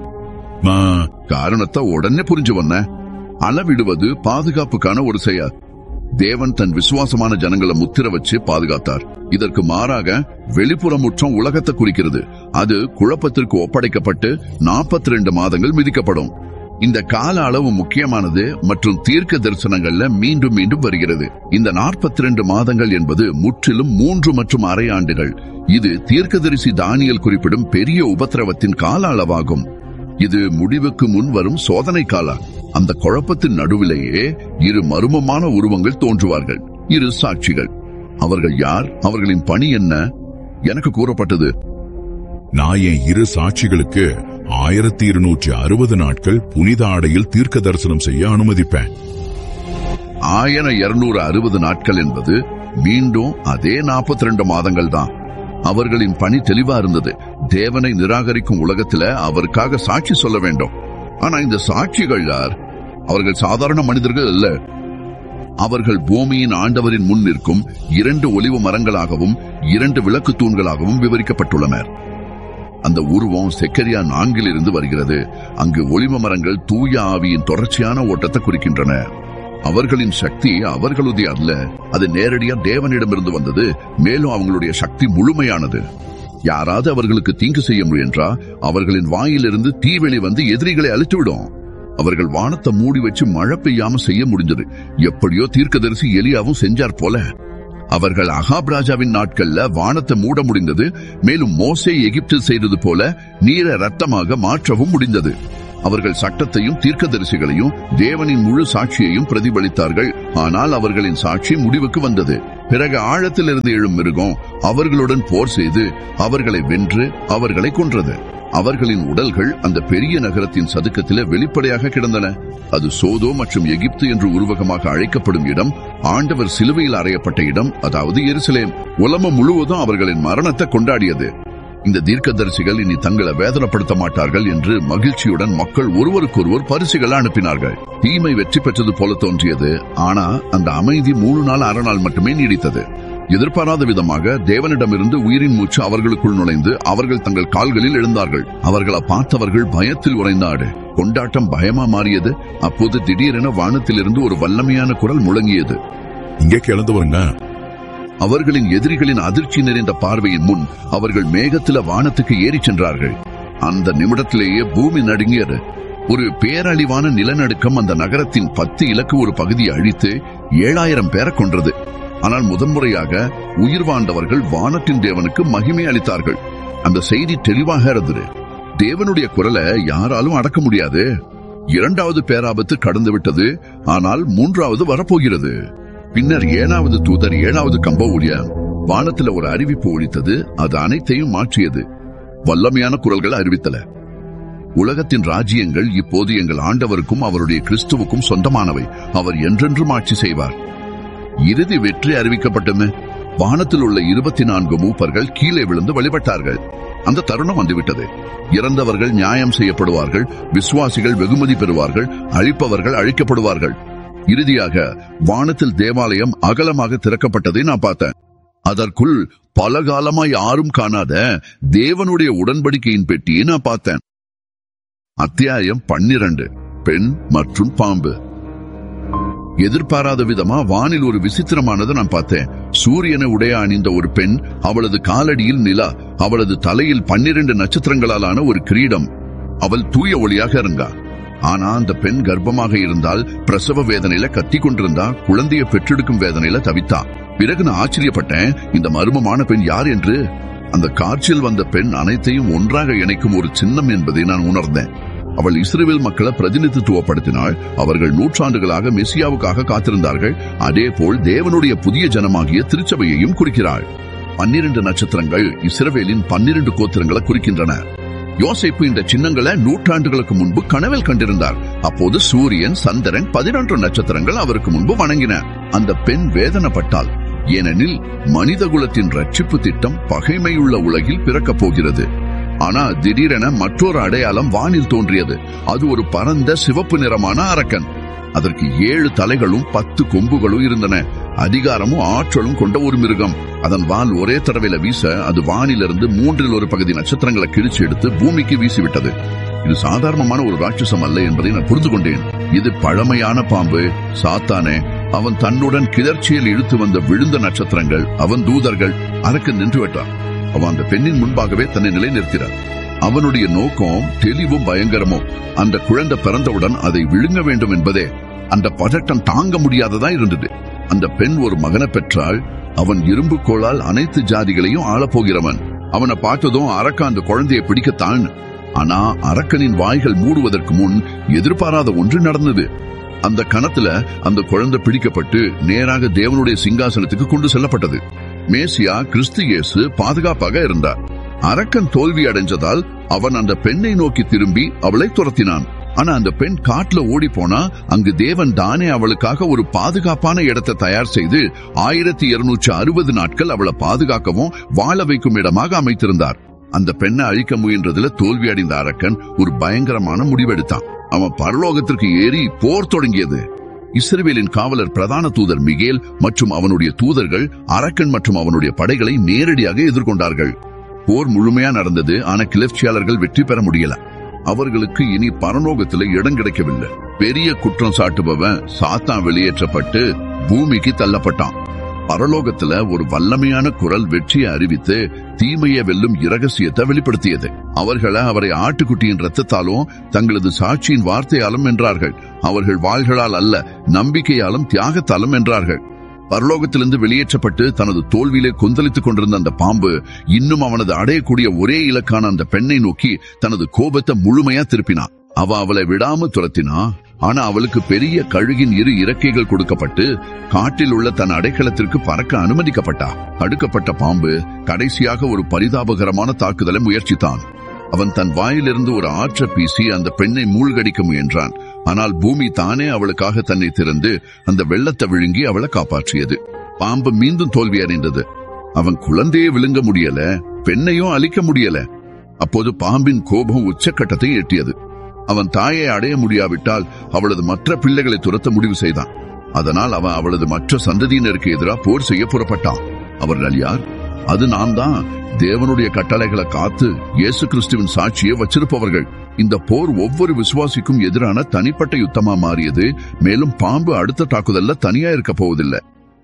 காரணத்தை உடனே புரிஞ்சு வந்த. அளவிடுவது பாதுகாப்புக்கான ஒரு செயல். தேவன் தன் விசுவாசமான ஜனங்களை முத்திர வச்சு பாதுகாத்தார். இதற்கு மாறாக வெளிப்புற முற்றம் உலகத்தை குறிக்கிறது. அது குழப்பத்திற்கு ஒப்படைக்கப்பட்டு 42 மாதங்கள் மிதிக்கப்படும். இந்த கால அளவு முக்கியமானது மற்றும் தீர்க்க தரிசனங்கள்ல மீண்டும் மீண்டும் வருகிறது. இந்த 42 மாதங்கள் என்பது முற்றிலும் 3 மற்றும் அரை ஆண்டுகள். இது தீர்க்கதரிசி தானியேல் குறிப்பிடும் பெரிய உபத்திரவத்தின் கால அளவாகும். இது முடிவுக்கு முன் வரும் சோதனை காலம். அந்த குழப்பத்தின் நடுவிலேயே 2 மர்மமான உருவங்கள் தோன்றுவார்கள். 2 சாட்சிகள். அவர்கள் யார்? அவர்களின் பணி என்ன? எனக்கு கூறப்பட்டது, நான் என் 2 சாட்சிகளுக்கு 1260 நாட்கள் புனித ஆடையில் தீர்க்க தரிசனம் செய்ய அனுமதிப்பேன். 1260 நாட்கள் என்பது மீண்டும் அதே 42 மாதங்கள் தான். அவர்களின் பணி தெளிவா இருந்தது. தேவனை நிராகரிக்கும் உலகத்துல அவருக்காக சாட்சி சொல்ல வேண்டும். ஆனா இந்த சாட்சிகள் யார்? அவர்கள் சாதாரண மனிதர்கள் அல்ல. அவர்கள் பூமியின் ஆண்டவரின் முன் நிற்கும் 2 ஒலிவ மரங்களாகவும் 2 விளக்கு தூண்களாகவும் விவரிக்கப்பட்டுள்ளனர். அந்த உருவம் செக்கரியா 4 வருகிறது. அங்கு ஒலிவ மரங்கள் தூய ஆவியின் தொடர்ச்சியான ஓட்டத்தை குறிக்கின்றன. அவர்களின் சக்தி அவர்களுடைய அல்ல, அது நேரடியா தேவனிடமிருந்து வந்தது. மேலும் அவங்களுடைய சக்தி முழுமையானது. யாராவது அவர்களுக்கு தீங்கு செய்ய முயன்றா அவர்களின் வாயிலிருந்து தீவெளி வந்து எதிரிகளை அழித்துவிடும். அவர்கள் வானத்தை மூடி வச்சு மழை பெய்யாம செய்ய முடிஞ்சது. எப்படியோ தீர்க்கதரிசி எலியாவும் செஞ்சார் போல. அவர்கள் அகாப் ராஜாவின் நாட்கள்ல வானத்தை மூட முடிந்தது. மேலும் மோசே எகிப்தில் செய்தது போல நீரை ரத்தமாக மாற்றவும் முடிந்தது. அவர்கள் சட்டத்தையும் தீர்க்கதரிசிகளையும் தேவனின் முழு சாட்சியையும் பிரதிபலித்தார்கள். ஆனால் அவர்களின் சாட்சி முடிவுக்கு வந்தது. பிறகு ஆழத்திலிருந்து எழும் மிருகம் அவர்களுடன் போர் செய்து அவர்களை வென்று அவர்களை கொன்றது. அவர்களின் உடல்கள் அந்த பெரிய நகரத்தின் சதுக்கத்திலே வெளிப்படையாக கிடந்தன. அது சோதோ மற்றும் எகிப்து என்று உருவகமாக அழைக்கப்படும் இடம், ஆண்டவர் சிலுவையில் அறையப்பட்ட இடம், அதாவது எருசலேம். உலகம் முழுவதும் அவர்களின் மரணத்தை கொண்டாடியது. இந்த தீர்க்கதரிசிகள் இனி தங்களை வேதனைப்படுத்த மாட்டார்கள் என்று மகிழ்ச்சியுடன் மக்கள் ஒருவருக்கொருவர் பரிசுகளை அனுப்பினார்கள். தீமை வெற்றி பெற்றது போல தோன்றியது. ஆனா அந்த அமைதி 3 நாள் 1/2 நாள் மட்டுமே நீடித்தது. எதிர்பாராத விதமாக தேவனிடமிருந்து உயிரின் மூச்சு அவர்களுக்குள் நுழைந்து அவர்கள் தங்கள் கால்களில் எழுந்தார்கள். அவர்களை பார்த்தவர்கள் பயத்தில் உறைந்தாடு. கொண்டாட்டம் பயமா மாறியது. அப்போது திடீரென வானத்திலிருந்து ஒரு வல்லமையான குரல் முழங்கியது. இங்கே கிளந்துவங்க. அவர்களின் எதிரிகளின் அதிர்ச்சி நிறைந்த பார்வையின் முன் அவர்கள் மேகத்தில வானத்துக்கு ஏறி சென்றார்கள். அந்த நிமிடத்திலேயே பூமி நடுங்கியது. ஒரு பேரழிவான நிலநடுக்கம் அந்த நகரத்தின் 10 இலக்கு ஒரு பகுதியை அழித்து 7000 பேரை கொன்றது. ஆனால் முதன்முறையாக உயிர் வாழ்ந்தவர்கள் வானத்தின் தேவனுக்கு மகிமை அளித்தார்கள். அந்த செய்தி தெளிவாக இருந்தது. தேவனுடைய குரலை யாராலும் அடக்க முடியாது. 2வது பேராபத்து கடந்து விட்டது. ஆனால் 3வது வரப்போகிறது. பின்னர் 7வது தூதர் 7வது கம்ப ஊழிய வானத்தில் ஒரு அறிவிப்பு ஒலித்தது. அது அனைத்தையும் மாற்றியது. வல்லமையான குரல்கள் அறிவித்தல. உலகத்தின் ராஜ்யங்கள் இப்போது எங்கள் ஆண்டவருக்கும் அவருடைய கிறிஸ்துவுக்கும் சொந்தமானவை. அவர் என்றென்றும் ஆட்சி செய்வார். இறுதி வெற்றி அறிவிக்கப்பட்டது. வானத்தில் உள்ள 24 மூப்பர்கள் கீழே விழுந்து வழிபட்டார்கள். அந்த தருணம் வந்துவிட்டது. இறந்தவர்கள் நியாயம் செய்யப்படுவார்கள். விசுவாசிகள் வெகுமதி பெறுவார்கள். அழிப்பவர்கள் அழிக்கப்படுவார்கள். இறுதியாக வானத்தில் தேவாலயம் அகலமாக திறக்கப்பட்டதை நான் பார்த்தேன். அதற்குள் பல காலமாய் யாரும் காணாத தேவனுடைய உடன்படிக்கையின் பெட்டியை நான் பார்த்தேன். அத்தியாயம் 12. பெண் மற்றும் பாம்பு. எதிர்பாராத விதமா வானில் ஒரு விசித்திரமானதை நான் பார்த்தேன். சூரியனை உடைய அணிந்த ஒரு பெண், அவளது காலடியில் நிலா, அவளது தலையில் 12 நட்சத்திரங்களாலான ஒரு கிரீடம். அவள் தூய ஒளியாக இருந்தா. ஆனா அந்த பெண் கர்ப்பமாக இருந்தால், பிரசவ வேதனையில கத்தி கொண்டிருந்தா, குழந்தையை பெற்றெடுக்கும் வேதனையில தவித்தா. பிறகு நான் ஆச்சரியப்பட்டேன், இந்த மர்மமான பெண் யார் என்று. அந்த காட்சியில் வந்த பெண் அனைத்தையும் ஒன்றாக இணைக்கும் ஒரு சின்னம் என்பதை நான் உணர்ந்தேன். அவள் இஸ்ரவேல் மக்களை பிரதிநிதித்துவப்படுத்தினாள். அவர்கள் நூற்றாண்டுகளாக மெசியாவுக்காக காத்திருந்தார்கள். அதே போல் தேவனுடைய புதிய ஜனமாகிய திருச்சபையையும் குறிக்கிறாள். 12 நட்சத்திரங்கள் இஸ்ரவேலின் 12 கோத்திரங்களை குறிக்கின்றன. யோசேப்பு இந்த சின்னங்களை நூற்றாண்டுகளுக்கு முன்பு கனவில் கண்டிருந்தார். அப்போது சூரியன், சந்திரன், 11 நட்சத்திரங்கள் அவருக்கு முன்பு வணங்கின. அந்த பெண் வேதனைப்பட்டாள். ஏனெனில் மனித குலத்தின் ரட்சிப்பு திட்டம் பகைமையுள்ள உலகில் பிறக்கப் போகிறது. ஆனா திடீரென மற்றொரு அடையாளம் வானில் தோன்றியது. அது ஒரு பரந்த சிவப்பு நிறமான அரக்கன். அதற்கு 7 தலைகளும் 10 கொம்புகளும் இருந்தன. அதிகாரமும் ஆற்றலும் கொண்ட ஒரு மிருகம். அதன் வால் ஒரே தடவையில வீச அது வானிலிருந்து 3 1 பகுதி நட்சத்திரங்களை கிழிச்சு எடுத்து பூமிக்கு வீசிவிட்டது. இது சாதாரணமான ஒரு ராட்சசம் அல்ல என்பதை நான் புரிந்து கொண்டேன். இது பழமையான பாம்பு, சாத்தானே. அவன் தன்னுடன் கிளர்ச்சியில் இழுத்து வந்த விழுந்த நட்சத்திரங்கள், அவன் தூதர்கள். அதற்கு நின்று விட்டான். அவன் அந்த பெண்ணின் முன்பாகவே தன்னை நிலைநிறுத்தினார். அவனுடைய நோக்கம் தெளிவும் பயங்கரமும். அந்த குழந்தை பிறந்தவுடன் அதை விழுங்க வேண்டும் என்பதே. அந்த பதட்டம் தாங்க முடியாததா இருந்தது. அந்த பெண் ஒரு மகனை பெற்றால், அவன் இரும்பு கோளால் அனைத்து ஜாதிகளையும் ஆளப்போகிறவன். அவனை பார்த்ததும் அரக்கன் அந்த குழந்தையை பிடிக்கத்தான். ஆனா அரக்கனின் வாய்கள் மூடுவதற்கு முன் எதிர்பாராத ஒன்று நடந்தது. அந்த கணத்துல அந்த குழந்தை பிடிக்கப்பட்டு நேராக தேவனுடைய சிங்காசனத்துக்கு கொண்டு செல்லப்பட்டது. மேசியா கிறிஸ்து இயேசு பாதுகாப்பாக இருந்தார். அரக்கன் தோல்வி அடைஞ்சதால் அவன் அந்த பெண்ணை நோக்கி திரும்பி அவளை துரத்தினான். ஆனா அந்த பெண் காட்டுல ஓடி போனா, அங்கு தேவன் தானே அவளுக்காக ஒரு பாதுகாப்பான இடத்தை தயார் செய்து 1260 நாட்கள் அவளை பாதுகாக்கவும் வாழ வைக்கும் இடமாக அமைத்திருந்தார். அந்த பெண்ணை அழிக்க முயன்றதுல தோல்வி அடைந்த அரக்கன் ஒரு பயங்கரமான முடிவெடுத்தான். அவன் பரலோகத்திற்கு ஏறி போர் தொடங்கியது. இஸ்ரவேலின் காவலர் பிரதான தூதர் மிகேல் மற்றும் அவனுடைய தூதர்கள் அரக்கன் மற்றும் அவனுடைய படைகளை நேரடியாக எதிர்கொண்டார்கள். போர் முழுமையா நடந்தது. ஆனா கிளர்ச்சியாளர்கள் வெற்றி பெற முடியல. அவர்களுக்கு இனி பரலோகத்துல இடம் கிடைக்கவில்லை. பெரிய குற்றம் சாட்டுபவன் சாத்தான் வெளியேற்றப்பட்டு பூமிக்கு தள்ளப்பட்டான். பரலோகத்துல ஒரு வல்லமையான குரல் வெற்றியை அறிவித்து தீமையை வெல்லும் இரகசியத்தை வெளிப்படுத்தியது. அவரை ஆட்டுக்குட்டியின் ரத்தத்தாலும் தங்களது சாட்சியின் வார்த்தையாலும் வென்றார்கள். அவர்கள் வாள்களால் அல்ல, நம்பிக்கையாலும் தியாகத்தாலும் வென்றார்கள். பரலோகத்திலிருந்து வெளியேற்றப்பட்டு தனது தோல்வியிலே கொந்தளித்துக் கொண்டிருந்த அந்த பாம்பு இன்னும் அவனது அடையக்கூடிய ஒரே இலக்கான அந்த பெண்ணை நோக்கி தனது கோபத்தை முழுமையா திருப்பினான். அவளை விடாம துரத்தினா. ஆனா அவளுக்கு பெரிய கழுகின் 2 இறக்கைகள் கொடுக்கப்பட்டு காட்டில் உள்ள தன் அடைக்கலத்திற்கு பறக்க அனுமதிக்கப்பட்டா. தடுக்கப்பட்ட பாம்பு கடைசியாக ஒரு பரிதாபகரமான தாக்குதலை முயற்சித்தான். அவன் தன் வாயிலிருந்து ஒரு ஆற்ற பீசி அந்த பெண்ணை மூழ்கடிக்க முயன்றான். ஆனால் பூமி தானே அவளுக்காக தன்னை திறந்து அந்த வெள்ளத்தை விழுங்கி அவளை காப்பாற்றியது. பாம்பு மீண்டும் தோல்வி அடைந்தது. அவன் குழந்தையை விழுங்க முடியல, பெண்ணையும் அழிக்க முடியல. அப்போது பாம்பின் கோபம் உச்சக்கட்டத்தை எட்டியது. அவன் தாயை அடைய முடியாவிட்டால் அவளது மற்ற பிள்ளைகளை துரத்த முடிவு செய்தான். அதனால் அவன் அவளது மற்ற சந்ததியினருக்கு எதிராக போர் செய்ய புறப்பட்டான். அவர்கள் யார்? அது நாம் தான். தேவனுடைய கட்டளைகளை காத்து இயேசு கிறிஸ்துவின் சாட்சியை வச்சிருப்பவர்கள். இந்த போர் ஒவ்வொரு விசுவாசிக்கும் எதிரான தனிப்பட்ட யுத்தமா மாறியது. மேலும் பாம்பு அடுத்த தாக்குதல்ல தனியா இருக்க போவதில்லை.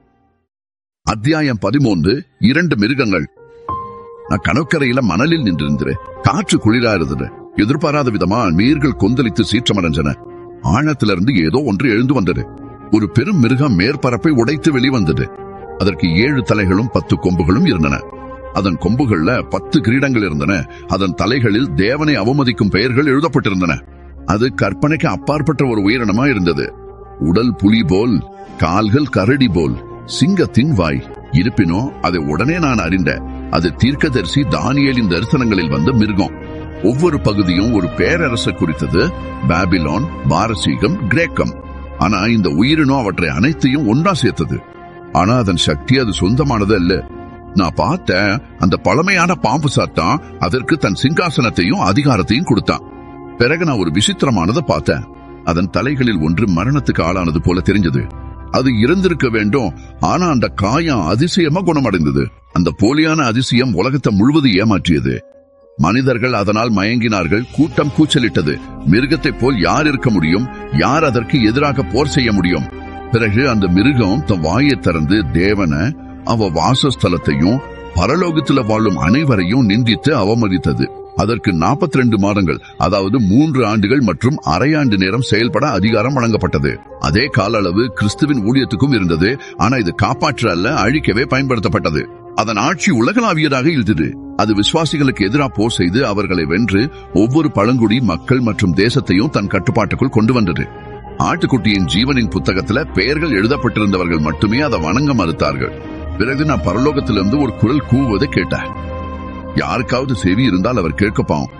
அத்தியாயம் 13. 2 மிருகங்கள். நான் கடற்கரையில மணலில் நின்றிருந்தேன். காற்று குளிரா இருந்தது. எதிர்பாராத விதமா நீர்கள் கொந்தளித்து சீற்றமடைஞ்சன. ஆழத்திலிருந்து ஏதோ ஒன்று எழுந்து வந்தது. ஒரு பெரும் மிருகம் மேற்பரப்பை உடைத்து வெளிவந்தது. அதற்கு 7 தலைகளும் 10 கொம்புகளும் இருந்தன. அதன் கொம்புகள்ல 10 கிரீடங்கள் இருந்தன. அதன் தலைகளில் தேவனை அவமதிக்கும் பெயர்கள் எழுதப்பட்டிருந்தன. அது கற்பனைக்கு அப்பாற்பட்ட ஒரு உயிரினமா இருந்தது. உடல் புலி போல், கால்கள் கரடி போல், சிங்கத்தின் வாய். இருப்பினும் அதை உடனே நான் அறிந்தேன். அது தீர்க்கதரிசி தானியேலின் தரிசனங்களில் வந்த மிருகம். ஒவ்வொரு பகுதியும் ஒரு பேரரசு குறித்தது. பாபிலோன், பாரசீகம், கிரேக்கம். ஆனா இந்த உயிரினம் அவற்றை அனைத்தையும் ஒன்றா சேர்த்தது. ஆனா அதன் சக்தி அது சொந்தமானது அல்ல. நான் பார்த்தேன், அந்த பழமையான பாம்பு சாத்தான் அதற்கு தன் சிங்காசனத்தையும் அதிகாரத்தையும் கொடுத்தான். பிறகு நான் ஒரு விசித்திரமானதை பார்த்தேன். அதன் தலைகளில் ஒன்று மரணத்துக்கு ஆளானது போல தெரிஞ்சது. அது இறந்திருக்க வேண்டும். ஆனா அந்த காயம் அதிசயமா குணமடைந்தது. அந்த போலியான அதிசயம் உலகத்தை முழுவதும் ஏமாற்றியது. மனிதர்கள் அதனால் மயங்கினார்கள். கூட்டம் கூச்சலிட்டது. மிருகத்தை போல் யார் இருக்க முடியும்? யார் அதற்கு எதிராக போர் செய்ய முடியும்? பிறகு அந்த மிருகம் தன் வாயை திறந்து தேவனை, அவ வாசஸ்தலத்தையும் பரலோகத்தில் வாழும் அனைவரையும் நிந்தித்து அவமதித்தது. அதற்கு 42 மாதங்கள், அதாவது 3 ஆண்டுகள் மற்றும் அரையாண்டு நேரம் செயல்பட அதிகாரம் வழங்கப்பட்டது. அதே கால அளவு கிறிஸ்துவின் ஊழியத்துக்கும் இருந்தது. ஆனா இது காப்பாற்ற அல்ல, அழிக்கவே பயன்படுத்தப்பட்டது. அதன் ஆட்சி உலகளாவியதாக இருந்தது. அது விசுவாசிகளுக்கு எதிராக போர் செய்து அவர்களை வென்று ஒவ்வொரு பழங்குடி மக்கள் மற்றும் தேசத்தையும் தன் கட்டுப்பாட்டுக்குள் கொண்டு வந்தது. ஆட்டுக்குட்டியின் ஜீவனின் புத்தகத்துல பெயர்கள் எழுதப்பட்டிருந்தவர்கள் மட்டுமே அதை வணங்க மறுத்தார்கள். பிறகு நான் பரலோகத்திலிருந்து ஒரு குரல் கூவுவதை கேட்டேன். யாருக்காவது செவி இருந்தால் அவர் கேட்கப்பாம்.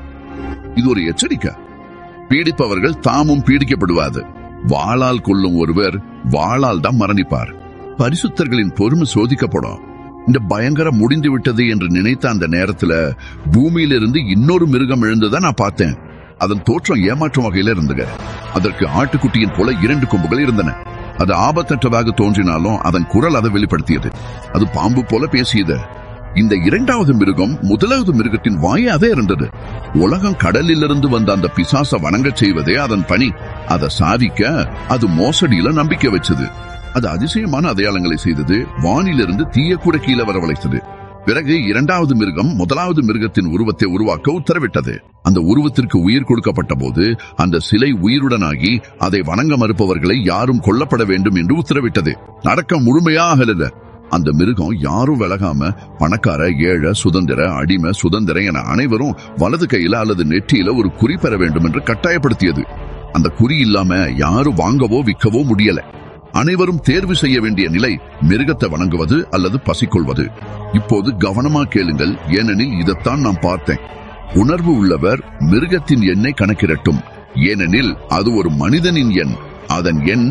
இது ஒரு எச்சரிக்கை. பீடிப்பவர்கள் தாமும் பீடிக்கப்படுவாது. வாளால் கொள்ளும் ஒருவர் வாளால் தான் மரணிப்பார். பரிசுத்தர்களின் பொறுமை சோதிக்கப்படும். இந்த பயங்கரம் முடிந்து விட்டது என்று நினைத்த அந்த நேரத்துல பூமியிலிருந்து இன்னொரு மிருகம் எழுந்ததை நான் பார்த்தேன். அதன் தோற்றம் ஏமாற்றும் வகையில இருந்தது. அதற்கு ஆட்டுக்குட்டியின் போல 2 கொம்புகள் இருந்தன. அது ஆபத்தற்றதாக தோன்றினாலும் அதன் குரல் அதை வெளிப்படுத்தியது. அது பாம்பு போல பேசியது. இந்த 2வது மிருகம் 1வது மிருகத்தின் வாயே இருந்தது. உலகம் கடலிலிருந்து வந்த அந்த பிசாச வணங்க செய்வதே அதன் பணி. அதை சாதிக்க அது மோசடியில நம்பிக்கை வச்சது. அது அதிசயமான அடையாளங்களை செய்தது. வானிலிருந்து தீய கூட கீழே வரவழைத்தது. பிறகு 2வது மிருகம் 1வது மிருகத்தின் உருவத்தை உருவாக்க உத்தரவிட்டது. அந்த உருவத்திற்கு உயிர் கொடுக்கப்பட்ட போது அந்த சிலை உயிருடனாகி அதை வணங்க மறுப்பவர்களை யாரும் கொல்லப்பட வேண்டும் என்று உத்தரவிட்டது. நடக்க முழுமையாக அந்த மிருகம் யாரும் விலகாம பணக்கார, ஏழை, சுதந்திர, அடிமை, சுதந்திர என அனைவரும் வலது கையில அல்லது நெற்றியில ஒரு குறி பெற வேண்டும் என்று கட்டாயப்படுத்தியது. அந்த குறி இல்லாம யாரும் வாங்கவோ விற்கவோ முடியல. அனைவரும் தேர்வு செய்ய வேண்டிய நிலை மிருகத்தை வணங்குவது அல்லது பசிக்கொள்வது. இப்போது கவனமா கேளுங்கள், ஏனெனில் இதைத்தான் நான் பார்த்தேன். உணர்வு உள்ளவர் மிருகத்தின் எண்ணை கணக்கிடட்டும், ஏனெனில் அது ஒரு மனிதனின் எண். அதன் எண்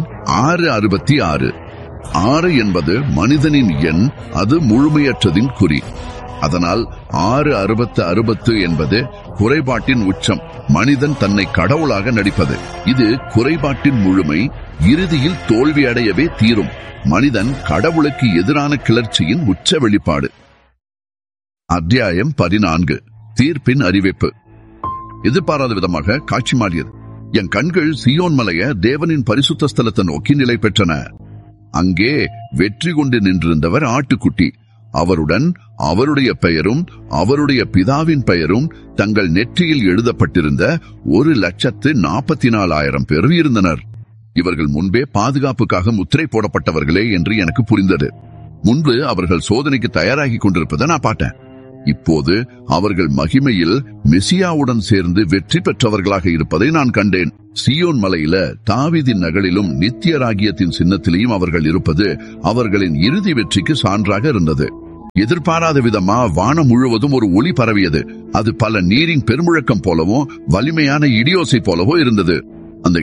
666. 6 என்பது மனிதனின் எண். அது முழுமையற்றதின் குறி. அதனால் 6:60 என்பது குறைபாட்டின் உச்சம். மனிதன் தன்னை கடவுளாக நடிப்பது. இது குறைபாட்டின் முழுமை. இறுதியில் தோல்வி அடையவே தீரும். மனிதன் கடவுளுக்கு எதிரான கிளர்ச்சியின் உச்ச வெளிப்பாடு. அத்தியாயம் 14. தீர்ப்பின் அறிவிப்பு. எதிர்பாராத விதமாக காட்சி மாறியது. என் கண்கள் சீயோன் மலைய தேவனின் பரிசுத்த ஸ்தலத்தை நோக்கி நிலை பெற்றன. அங்கே வெற்றி கொண்டு நின்றிருந்தவர் ஆட்டுக்குட்டி. அவருடன் அவருடைய பெயரும் அவருடைய பிதாவின் பெயரும் தங்கள் நெற்றியில் எழுதப்பட்டிருந்த 1,44,000 பேர் இருந்தனர். இவர்கள் முன்பே பாதுகாப்புக்காக முத்திரை போடப்பட்டவர்களே என்று எனக்கு புரிந்தது. முன்பு அவர்கள் சோதனைக்கு தயாராகி கொண்டிருப்பதை நான் பார்த்தேன். இப்போது அவர்கள் மகிமையில் மெசியாவுடன் சேர்ந்து வெற்றி பெற்றவர்களாக இருப்பதை நான் கண்டேன். சீயோன் மலையில தாவீதின் நகரிலும் நித்திய ராகியத்தின் சின்னத்திலேயும் அவர்கள் இருப்பது அவர்களின் இறுதி வெற்றிக்கு சான்றாக இருந்தது. எதிர்பாராத விதமா வானம் முழுவதும் ஒரு ஒளி பரவியது. அது பல நீரின் பெருமுழக்கம் போலவோ வலிமையான இடியோசை போலவோ இருந்தது. அந்த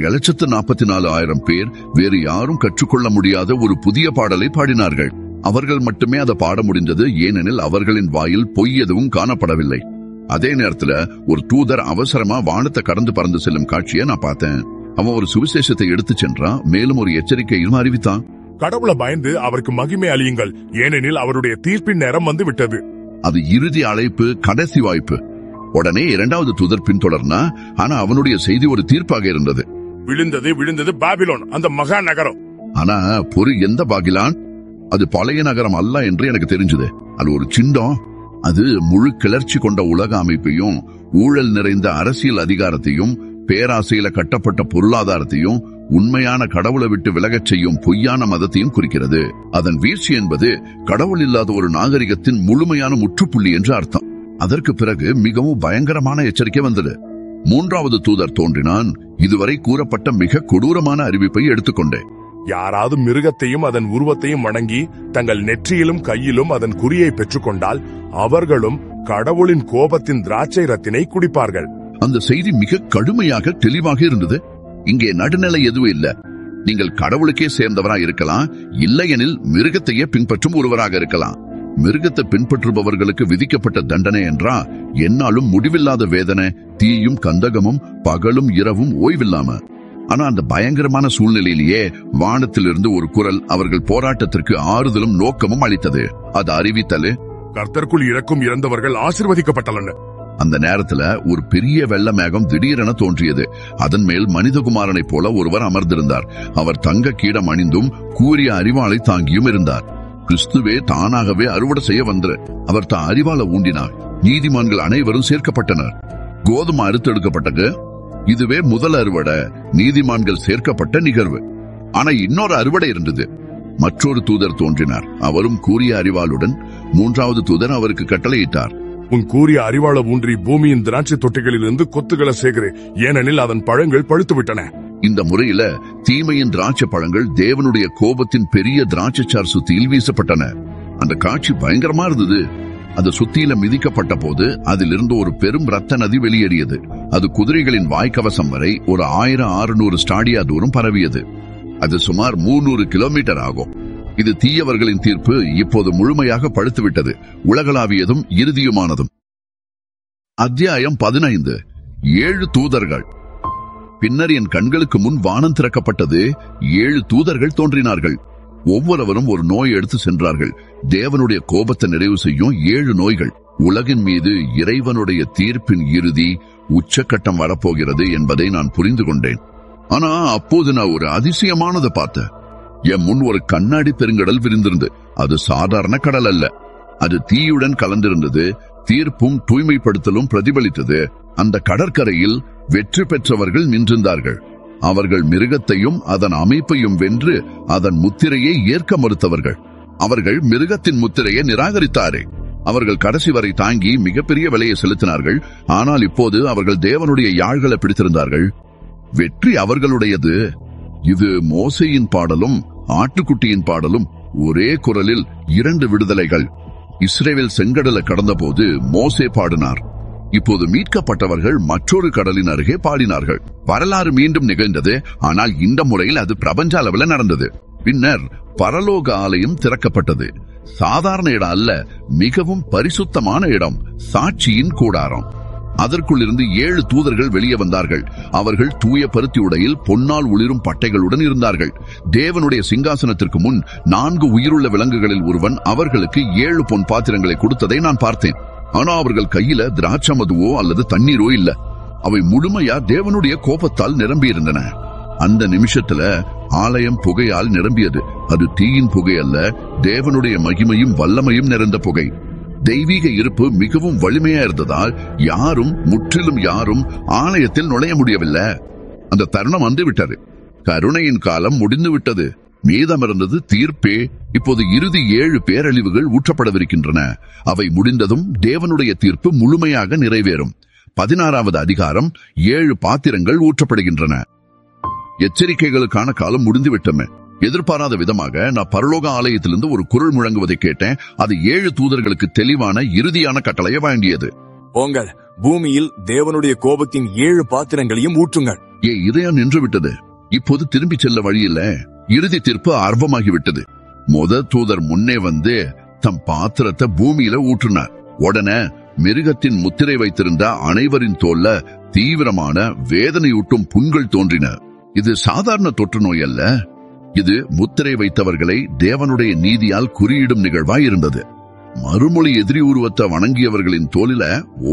1,44,000 பேர் வேறு யாரும் கற்றுக்கொள்ள முடியாத ஒரு புதிய பாடலை பாடினார்கள். அவர்கள் மட்டுமே அதை பாட முடிந்தது, ஏனெனில் அவர்களின் வாயில் பொய் எதுவும் காணப்படவில்லை. அதே நேரத்துல ஒரு தூதர் அவசரமா வானத்தை கடந்து பறந்து செல்லும் காட்சியை நான் பார்த்தேன். அவன் ஒரு சுவிசேஷத்தை எடுத்து சென்றான். மேலும் ஒரு எச்சரிக்கையும் அறிவித்தான். கடவுளை பயந்து அவருக்கு மகிமை அளியுங்கள், ஏனெனில் அவருடைய தீர்ப்பின் நேரம் வந்து விட்டது. அது இறுதி அழைப்பு, கடைசி வாய்ப்பு. உடனே 2வது தூதர் பின்தொடர்னா, ஆனா அவனுடைய செய்தி ஒரு தீர்ப்பாக இருந்தது. விழுந்தது பாபிலோன், அந்த மகா நகரம். ஆனா பொறு, எந்த பாகிலான்? அது பழைய நகரம் அல்ல என்று எனக்கு தெரிஞ்சது. அது ஒரு சின்னம். அது முழு கிளர்ச்சி கொண்ட உலக அமைப்பையும், ஊழல் நிறைந்த அரசியல் அதிகாரத்தையும், பேராசையில கட்டப்பட்ட பொருளாதாரத்தையும், உண்மையான கடவுளை விட்டு விலகச் செய்யும் பொய்யான மதத்தையும் குறிக்கிறது. அதன் வீழ்ச்சி என்பது கடவுள் இல்லாத ஒரு நாகரிகத்தின் முழுமையான முற்றுப்புள்ளி என்று அர்த்தம். அதற்கு பிறகு மிகவும் பயங்கரமான எச்சரிக்கை வந்தது. 3வது தூதர் தோன்றினான். இதுவரை கூறப்பட்ட மிக கொடூரமான அறிவிப்பை எடுத்துக்கொண்டேன். யாராவது மிருகத்தையும் அதன் உருவத்தையும் வணங்கி தங்கள் நெற்றியிலும் கையிலும் அதன் குறியை பெற்றுக்கொண்டால் அவர்களும் கடவுளின் கோபத்தின் திராட்சை ரத்தினை குடிப்பார்கள். அந்த செய்தி மிக கடுமையாக தெளிவாக இருந்தது. இங்கே நடுநிலை எதுவும் இல்ல. நீங்கள் கடவுளுக்கே சேர்ந்தவராக இருக்கலாம், இல்லையெனில் மிருகத்தையே பின்பற்றும் ஒருவராக இருக்கலாம். மிருகத்தை பின்பற்றுபவர்களுக்கு விதிக்கப்பட்ட தண்டனை என்றா என்னாலும் முடிவில்லாத வேதனை, தீயும் கந்தகமும், பகலும் இரவும் ஓய்வில்லாம. ஆனா அந்த பயங்கரமான சூழ்நிலையிலேயே வானத்திலிருந்து ஒரு குரல் அவர்கள் போராட்டத்திற்கு ஆறுதலும் நோக்கமும் அளித்தது. அது அறிவித்தது, கர்த்தருக்குள் இறக்கும் இறந்தவர்கள் ஆசீர்வதிக்கப்பட்டனர். அந்த நேரத்துல ஒரு பெரிய வெள்ள மேகம் திடீரென தோன்றியது. அதன் மேல் மனிதகுமாரனைப் போல ஒருவர் அமர்ந்திருந்தார். அவர் தங்க கீடம் அணிந்தும் கூரிய அரிவாளை தாங்கியும் இருந்தார். கிறிஸ்துவே தானாகவே அறுவடை செய்ய வந்தார். அவர் தான் அரிவாளை ஊண்டினார். நீதிமான்கள் அனைவரும் சேர்க்கப்பட்டனர். கோதுமை அறுத்தெடுக்கப்பட்டது. இதுவே முதல் அறுவடை, நீதிமான்கள் சேர்க்கப்பட்ட நிகழ்வு. ஆனா இன்னொரு அறுவடை இருந்தது. மற்றொரு தூதர் தோன்றினார். அவரும் கூரிய அரிவாளுடன். 3வது தூதர் அவருக்கு கட்டளையிட்டார், உன் கூரிய அரிவாள ஊன்றி பூமியின் திராட்சை தொட்டிகளிலிருந்து கொத்துக்களை சேகரு, ஏனெனில் அதன் பழங்கள் பழுத்துவிட்டன. இந்த முறையில தீமையின் திராட்சை பழங்கள் தேவனுடைய கோபத்தின் பெரிய திராட்சைச்சார் சுத்தியில் வீசப்பட்டன. அந்த காட்சி பயங்கரமா இருந்தது. அது சுத்தியில மிதிக்கப்பட்ட போது அதிலிருந்து ஒரு பெரும் ரத்த நதி வெளியேறியது. அது குதிரைகளின் வாய்க்கவசம் வரை ஒரு 1600 ஸ்டாடியா தூரம் பரவியது. அது சுமார் 300 கிலோமீட்டர் ஆகும். இது தீயவர்களின் தீர்ப்பு இப்போது முழுமையாக பழுத்துவிட்டது. உலகளாவியதும் இறுதியுமானதும். அத்தியாயம் 15. 7 தூதர்கள். பின்னர் என் கண்களுக்கு முன் வானம் திறக்கப்பட்டது. 7 தூதர்கள் தோன்றினார்கள். ஒவ்வொருவரும் ஒரு நோய் எடுத்து சென்றார்கள். தேவனுடைய கோபத்தை நிறைவு செய்யும் 7 நோய்கள். உலகின் மீது இறைவனுடைய தீர்ப்பின் இறுதி உச்சக்கட்டம் வரப்போகிறது என்பதை நான் புரிந்து கொண்டேன். ஆனா அப்போது நான் ஒரு அதிசயமானதை பார்த்தேன். என் முன் ஒரு கண்ணாடி பெருங்கடல் விரிந்திருந்து. அது சாதாரண கடல் அல்ல. அது தீயுடன் கலந்திருந்தது. தீர்ப்பும் தூய்மைப்படுத்தலும் பிரதிபலித்தது. அந்த கடற்கரையில் வெற்றி பெற்றவர்கள் நின்றிருந்தார்கள். அவர்கள் மிருகத்தையும் அதன் அமைப்பையும் வென்று அதன் முத்திரையை ஏற்க மறுத்தவர்கள். அவர்கள் மிருகத்தின் முத்திரையை நிராகரித்தாரே. அவர்கள் கடைசி வரை தாங்கி மிகப்பெரிய விலையை செலுத்தினார்கள். ஆனால் இப்போது அவர்கள் தேவனுடைய யாழ்களை பிடித்திருந்தார்கள். வெற்றி அவர்களுடையது. இது மோசேயின் பாடலும் ஆட்டுக்குட்டியின் பாடலும். ஒரே குரலில் 2 விடுதலைகள். இஸ்ரவேல் செங்கடலை கடந்த போது மோசே பாடினார். இப்போது மீட்கப்பட்டவர்கள் மற்றொரு கடலின் அருகே பாடினார்கள். வரலாறு மீண்டும் நிகழ்ந்தது. ஆனால் இந்த முறையில் அது பிரபஞ்ச அளவில் நடந்தது. பின்னர் பரலோக ஆலயம் திறக்கப்பட்டது. சாதாரண இடம் அல்ல, மிகவும் பரிசுத்தமான இடம், சாட்சியின் கூடாரம். அதற்குள் இருந்து 7 தூதர்கள் வெளியே வந்தார்கள். அவர்கள் தூய பருத்தி உடையில் பொன்னால் ஒளிரும் பட்டைகளுடன் இருந்தார்கள். தேவனுடைய சிங்காசனத்திற்கு முன் 4 உயிருள்ள விலங்குகளில் ஒருவன் அவர்களுக்கு 7 பொன் பாத்திரங்களை கொடுத்ததை நான் பார்த்தேன். ஆனா அவர்கள் கையில திராட்சமதுவோ அல்லது தண்ணீரோ இல்ல. அவை முழுமையா தேவனுடைய கோபத்தால் நிரம்பியிருந்தன. அந்த நிமிஷத்துல ஆலயம் புகையால் நிரம்பியது. அது தீயின் புகை அல்ல, தேவனுடைய மகிமையும் வல்லமையும் நிறைந்த புகை. தெய்வீக இருப்பு மிகவும் வலிமையா இருந்ததால் முற்றிலும் யாரும் ஆலயத்தில் நுழைய முடியவில்லை. அந்த தருணம் வந்து விட்டது. கருணையின் காலம் முடிந்து விட்டது. மீதமிருந்தது தீர்ப்பே. இப்போது இறுதி 7 பேரழிவுகள் ஊற்றப்படவிருக்கின்றன. அவை முடிந்ததும் தேவனுடைய தீர்ப்பு முழுமையாக நிறைவேறும். 16வது அதிகாரம் 7 பாத்திரங்கள் ஊற்றப்படுகின்றன. எச்சரிக்கைகளுக்கான காலம் முடிந்துவிட்டமே. எதிர்பாராத விதமாக நான் பரலோக ஆலயத்திலிருந்து ஒரு குரல் முழங்குவதை கேட்டேன். அது 7 தூதர்களுக்கு தெளிவான இறுதியான கட்டளையை வழங்கியது. போங்கள், பூமியில் தேவனுடைய கோபத்தின் 7 பாத்திரங்களையும் ஊற்றுங்கள். இதயம் நின்று விட்டது. இப்போது திரும்பி செல்ல வழியில்ல. இறுதி தீர்ப்பு ஆர்வமாகிவிட்டது. தூதர் முன்னே வந்து தம் பாத்திரத்தை பூமியில ஊற்றினார். உடனே மிருகத்தின் முத்திரை வைத்திருந்த அனைவரின் தோல்ல தீவிரமான வேதனையூட்டும் புண்கள் தோன்றின. இது சாதாரண தொற்று நோய் அல்ல. இது முத்திரை வைத்தவர்களை தேவனுடைய நீதியால் குறியிடும் நிகழ்வாய் இருந்தது. மறுமொழி எதிரி உருவத்தை வணங்கியவர்களின் தோலில